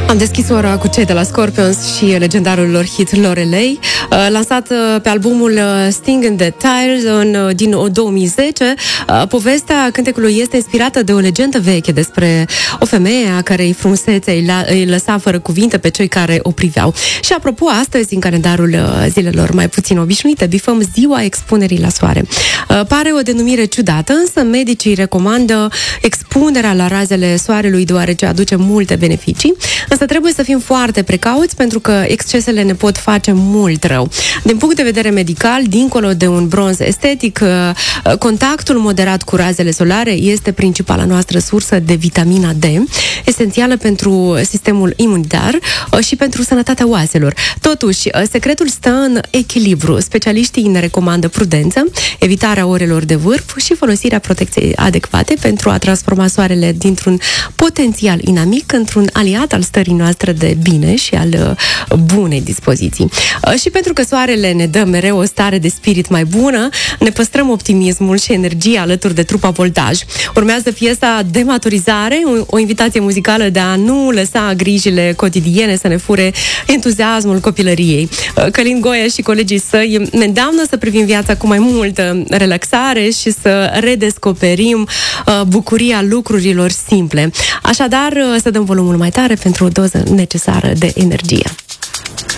Am deschis ora cu cei de la Scorpions și legendarul lor hit Lorelei, lansat pe albumul Sting in the Tires din 2010. Povestea cântecului este inspirată de o legendă veche despre o femeie a cărei frumusețe îi lăsa fără cuvinte pe cei care o priveau. Și apropo, astăzi, în calendarul zilelor mai puțin obișnuite, bifăm ziua expunerii la soare. Pare o denumire ciudată, însă medicii recomandă expunerea la razele soarelui deoarece aduce multe beneficii. Însă trebuie să fim foarte precauți pentru că excesele ne pot face mult rău. Din punct de vedere medical, dincolo de un bronz estetic, contactul moderat cu razele solare este principala noastră sursă de vitamina D, esențială pentru sistemul imunitar și pentru sănătatea oaselor. Totuși, secretul stă în echilibru. Specialiștii ne recomandă prudență, evitarea orelor de vârf și folosirea protecției adecvate pentru a transforma soarele dintr-un potențial inamic într-un aliat al stării noastre de bine și al bunei dispoziții. Și pentru că soarele ne dă mereu o stare de spirit mai bună, ne păstrăm optimismul și energia alături de trupa Voltaj. Urmează piesa Dematurizare, o invitație muzicală de a nu lăsa grijile cotidiene să ne fure entuziasmul copilăriei. Călin Goia și colegii săi ne îndeamnă să privim viața cu mai multă relaxare și să redescoperim bucuria lucrurilor simple. Așadar, să dăm volumul mai tare pentru o doză necesară de energie.